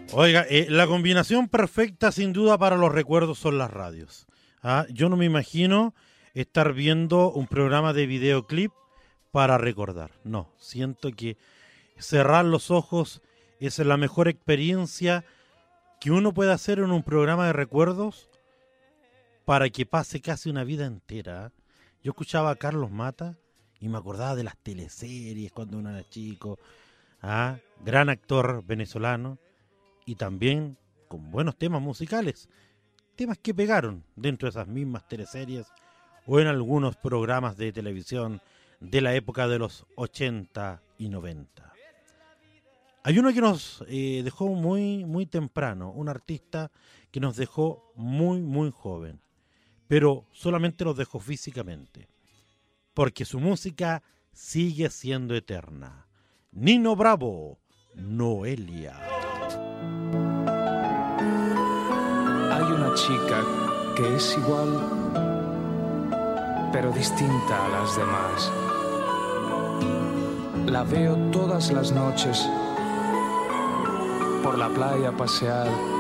Oiga, la combinación perfecta sin duda para los recuerdos son las radios. ¿Ah? Yo no me imagino estar viendo un programa de videoclip para recordar. No, siento que cerrar los ojos es la mejor experiencia que uno puede hacer en un programa de recuerdos para que pase casi una vida entera. ¿Ah? Yo escuchaba a Carlos Mata y me acordaba de las teleseries cuando uno era chico. ¿Ah? Gran actor venezolano y también con buenos temas musicales, temas que pegaron dentro de esas mismas teleseries o en algunos programas de televisión de la época de los 80 y 90. Hay uno que nos dejó muy temprano, un artista que nos dejó muy joven, pero solamente nos dejó físicamente, porque su música sigue siendo eterna. Nino Bravo, Noelia. Hay una chica que es igual, pero distinta a las demás. La veo todas las noches por la playa pasear